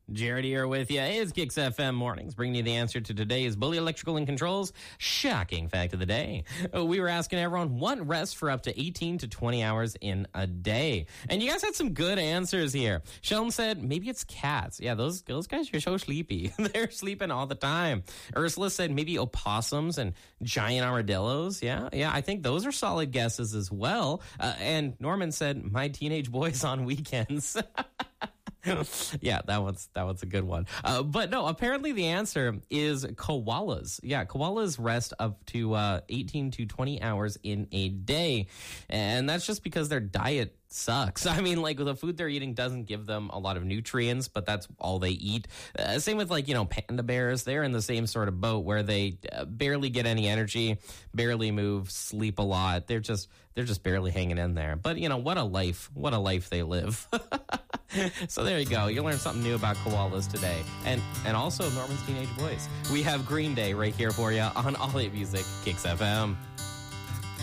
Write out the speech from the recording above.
Jared here with you. It's Kicks FM Mornings, bringing you the answer to today's Bully Electrical and Controls shocking fact of the day. We were asking everyone what rests for up to 18 to 20 hours in a day. And you guys had some good answers here. Sheldon said maybe it's cats. Yeah, those guys are so sleepy. They're sleeping all the time. Ursula said maybe opossums and giant armadillos. Yeah, I think those are solid guesses as well. And Norman said my teenage boys on weekends. Yeah, that one's a good one. But no, apparently the answer is koalas. Yeah, koalas rest up to 18 to 20 hours in a day. And that's just because their diet sucks. I mean, like, the food they're eating doesn't give them a lot of nutrients, but that's all they eat. Same with, like, panda bears. They're in the same sort of boat where they barely get any energy, barely move, sleep a lot. They're just barely hanging in there. But, what a life they live. So there you go. You learned something new about koalas today. And also Norman's teenage boys. We have Green Day right here for you on All 8 Music, Kicks FM.